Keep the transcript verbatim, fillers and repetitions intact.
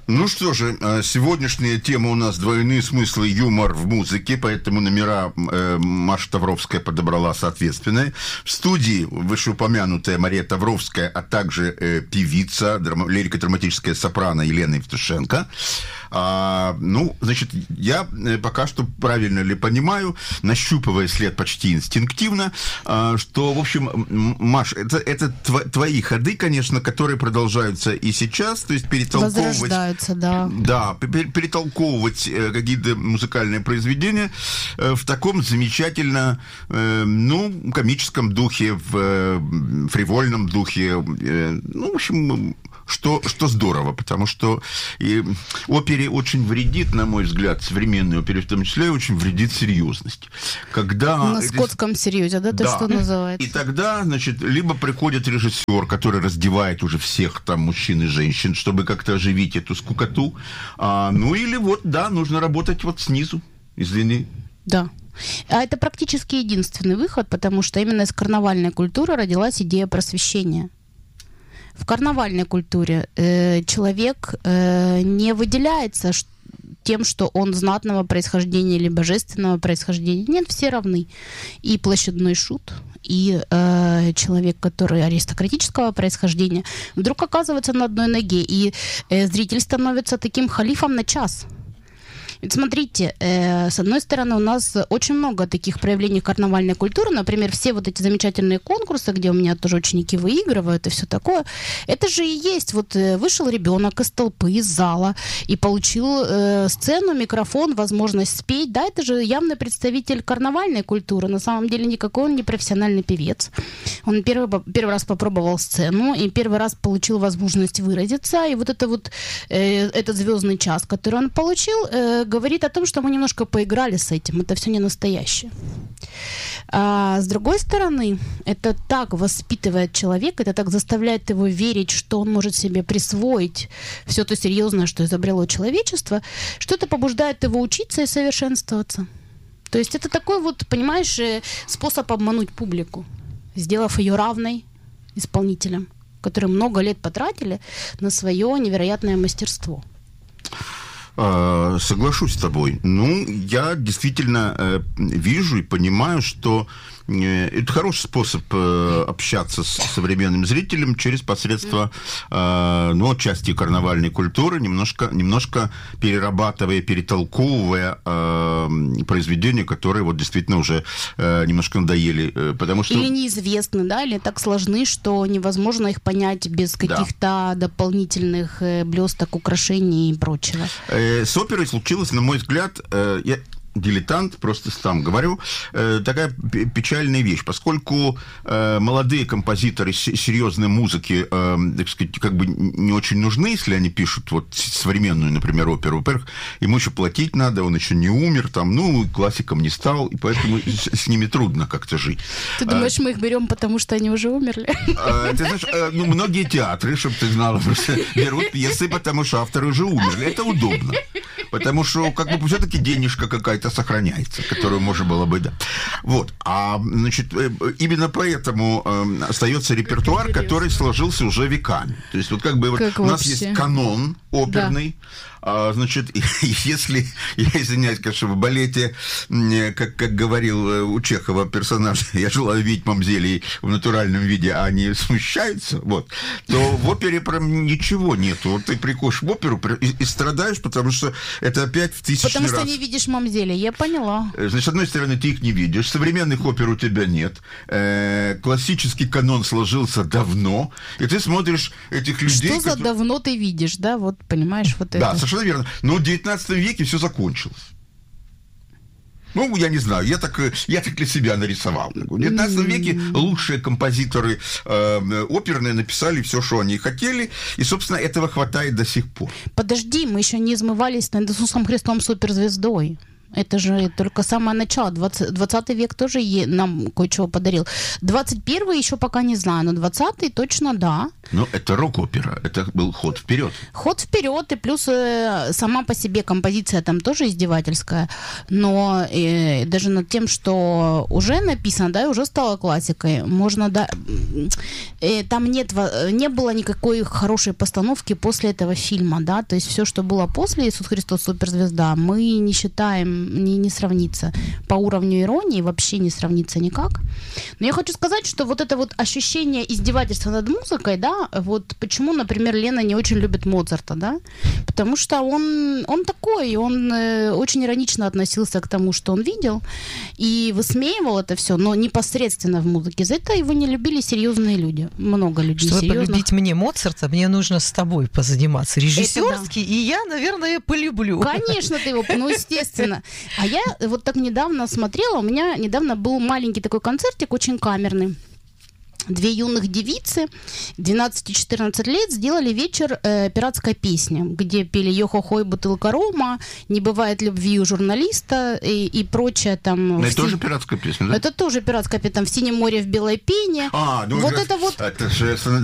Ну что же, сегодняшняя тема у нас двойные смыслы, юмор в музыке, поэтому номера э, Маша Тавровская подобрала соответственные. В студии вышеупомянутая Мария Тавровская, а также э, певица, драма, лирико-драматическая сопрано Елена Евтушенко. А, ну, значит, я пока что правильно ли понимаю, нащупывая след почти инстинктивно, а, что, в общем, Маш, это, это твои ходы, конечно, которые продолжаются и сейчас, то есть перетолковывать... Возрождаются, да. Да, перетолковывать какие-то музыкальные произведения в таком замечательно, ну, комическом духе, в фривольном духе, ну, в общем... Что, что здорово, потому что и опере очень вредит, на мой взгляд, современной опере в том числе, очень вредит серьезность. Когда... На скотском серьезе, да, то, да. Что называется. И тогда, значит, либо приходит режиссер, который раздевает уже всех там мужчин и женщин, чтобы как-то оживить эту скукоту, а, ну или вот, да, нужно работать вот снизу, извини. Да. А это практически единственный выход, потому что именно из карнавальной культуры родилась идея просвещения. В карнавальной культуре э, человек э, не выделяется тем, что он знатного происхождения или божественного происхождения. Нет, все равны. И площадной шут, и э, человек, который аристократического происхождения, вдруг оказывается на одной ноге, и э, зритель становится таким халифом на час. Ведь смотрите, э, с одной стороны, у нас очень много таких проявлений карнавальной культуры, например, все вот эти замечательные конкурсы, где у меня тоже ученики выигрывают и все такое, это же и есть, вот вышел ребенок из толпы, из зала и получил э, сцену, микрофон, возможность спеть, да, это же явный представитель карнавальной культуры, на самом деле никакой он не профессиональный певец, он первый, первый раз попробовал сцену и первый раз получил возможность выразиться, и вот это вот, э, этот звездный час, который он получил, э, говорит о том, что мы немножко поиграли с этим. Это все не настоящее. А с другой стороны, это так воспитывает человека, это так заставляет его верить, что он может себе присвоить все то серьезное, что изобрело человечество, что это побуждает его учиться и совершенствоваться. То есть это такой вот, понимаешь, способ обмануть публику, сделав ее равной исполнителям, которые много лет потратили на свое невероятное мастерство. Соглашусь с тобой. Ну, я действительно э, вижу и понимаю, что э, это хороший способ э, общаться с современным зрителем через посредство, э, ну, отчасти карнавальной культуры, немножко, немножко перерабатывая, перетолковывая э, произведения, которые вот действительно уже э, немножко надоели. Э, потому что... Или неизвестны, да, или так сложны, что невозможно их понять без каких-то да. дополнительных э, блесток, украшений и прочего. С оперой случилось, на мой взгляд, я дилетант, просто сам говорю, такая печальная вещь, поскольку молодые композиторы серьезной музыки, так сказать, как бы не очень нужны, если они пишут вот современную, например, оперу. Во-первых, ему еще платить надо, он еще не умер, там, ну, классиком не стал, и поэтому с ними трудно как-то жить. Ты думаешь, мы их берем, потому что они уже умерли? Ты знаешь, ну, многие театры, чтобы ты знала, берут пьесы, потому что авторы уже умерли. Это удобно. Потому что, как бы, все-таки денежка какая-то сохраняется, которую можно было бы, да. Вот. А, значит, именно поэтому э, остается репертуар, который сложился уже веками. То есть, вот как бы как вот, у нас вообще? есть канон оперный, да. А, значит, если, я извиняюсь, конечно, в балете, как, как говорил у Чехова персонаж, я желаю видеть мамзелей в натуральном виде, а они смущаются, вот, то в опере прям ничего нету. Вот ты приходишь в оперу и, и страдаешь, потому что это опять в тысячный потому раз. Потому что не видишь мамзелей, я поняла. Значит, с одной стороны, ты их не видишь, современных опер у тебя нет, э, классический канон сложился давно, и ты смотришь этих людей... Что за которые... давно ты видишь, да, вот, понимаешь, вот да, это. Да, совершенно верно. Но в девятнадцатом веке все закончилось. Ну, я не знаю, я так, я так для себя нарисовал. В девятнадцатом веке лучшие композиторы э, оперные написали все, что они хотели, и, собственно, этого хватает до сих пор. Подожди, мы еще не измывались над Иисусом Христом суперзвездой. Это же только самое начало. двадцатый век тоже нам кое-чего подарил. двадцать первый еще пока не знаю, но двадцатый точно да. Ну, это рок-опера, это был ход вперед. Ход вперед, и плюс э, сама по себе композиция там тоже издевательская, но э, даже над тем, что уже написано, да, и уже стало классикой, можно, да, э, там нет, не было никакой хорошей постановки после этого фильма, да, то есть все, что было после «Иисус Христос суперзвезда», мы не считаем, не, не сравнится по уровню иронии, вообще не сравнится никак. Но я хочу сказать, что вот это вот ощущение издевательства над музыкой, да, вот почему, например, Лена не очень любит Моцарта, да, потому что он, он такой, он э, очень иронично относился к тому, что он видел, и высмеивал это все, но непосредственно в музыке. За это его не любили серьезные люди, много людей Чтобы серьезных. полюбить мне Моцарта, мне нужно с тобой позаниматься режиссерски, да. И я, наверное, полюблю. Конечно, ты его, ну, естественно. А я вот так недавно смотрела, у меня недавно был маленький такой концертик, очень камерный. Две юных девицы, двенадцать-четырнадцать лет, сделали вечер э, пиратской песни, где пели «Йо-хо-хо» и «Бутылка рома», «Не бывает любви у журналиста» и, и прочее там. Это син... тоже пиратская песня, да? Это тоже пиратская песня, там «В синем море в белой пене». А, ну вот это, это вот... Это же